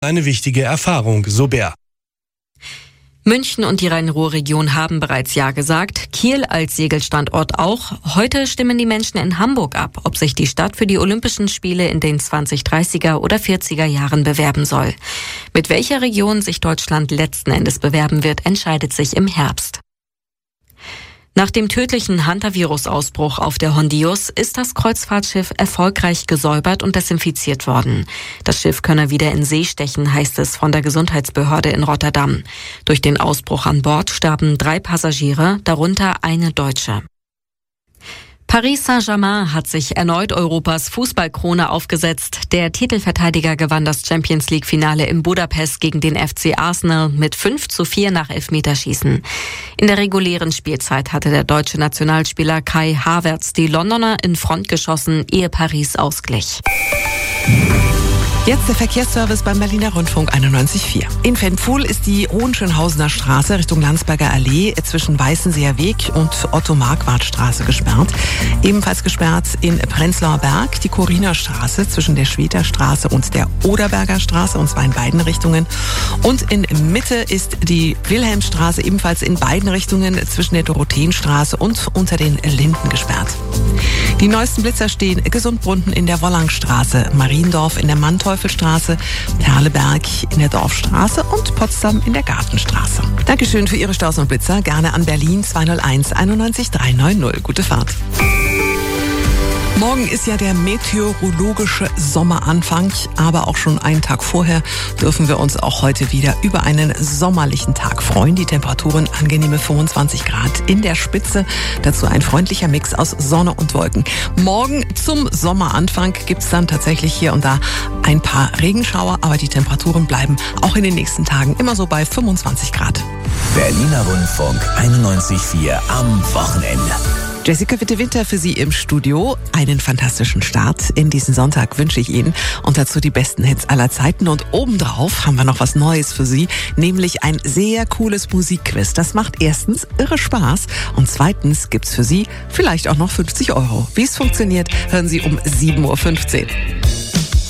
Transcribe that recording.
Eine wichtige Erfahrung, so Bär. München und die Rhein-Ruhr-Region haben bereits Ja gesagt, Kiel als Segelstandort auch. Heute stimmen die Menschen in Hamburg ab, ob sich die Stadt für die Olympischen Spiele in den 2030er oder 40er Jahren bewerben soll. Mit welcher Region sich Deutschland letzten Endes bewerben wird, entscheidet sich im Herbst. Nach dem tödlichen Hantavirus-Ausbruch auf der Hondius ist das Kreuzfahrtschiff erfolgreich gesäubert und desinfiziert worden. Das Schiff könne wieder in See stechen, heißt es von der Gesundheitsbehörde in Rotterdam. Durch den Ausbruch an Bord starben 3 Passagiere, darunter eine Deutsche. Paris Saint-Germain hat sich erneut Europas Fußballkrone aufgesetzt. Der Titelverteidiger gewann das Champions-League-Finale in Budapest gegen den FC Arsenal mit 5:4 nach Elfmeterschießen. In der regulären Spielzeit hatte der deutsche Nationalspieler Kai Havertz die Londoner in Front geschossen, ehe Paris ausglich. Jetzt der Verkehrsservice beim Berliner Rundfunk 91.4. In Fenpfuhl ist die Hohenschönhausener Straße Richtung Landsberger Allee zwischen Weißenseer Weg und Otto-Marquardt-Straße gesperrt. Ebenfalls gesperrt in Prenzlauer Berg die Coriner Straße zwischen der Schweter Straße und der Oderberger Straße, und zwar in beiden Richtungen. Und in Mitte ist die Wilhelmstraße ebenfalls in beiden Richtungen zwischen der Dorotheenstraße und unter den Linden gesperrt. Die neuesten Blitzer stehen Gesundbrunnen in der Wollangstraße, Mariendorf in der Manteuffelstraße, Perleberg in der Dorfstraße und Potsdam in der Gartenstraße. Dankeschön für Ihre Staus und Blitzer. Gerne an Berlin 201 91 390. Gute Fahrt. Morgen ist ja der meteorologische Sommeranfang, aber auch schon einen Tag vorher dürfen wir uns auch heute wieder über einen sommerlichen Tag freuen. Die Temperaturen angenehme 25 Grad in der Spitze, dazu ein freundlicher Mix aus Sonne und Wolken. Morgen zum Sommeranfang gibt's dann tatsächlich hier und da ein paar Regenschauer, aber die Temperaturen bleiben auch in den nächsten Tagen immer so bei 25 Grad. Berliner Rundfunk 91.4 am Wochenende. Jessica Witte-Winter für Sie im Studio. Einen fantastischen Start in diesen Sonntag wünsche ich Ihnen und dazu die besten Hits aller Zeiten. Und obendrauf haben wir noch was Neues für Sie, nämlich ein sehr cooles Musikquiz. Das macht erstens irre Spaß und zweitens gibt's für Sie vielleicht auch noch 50 €. Wie es funktioniert, hören Sie um 7:15 Uhr.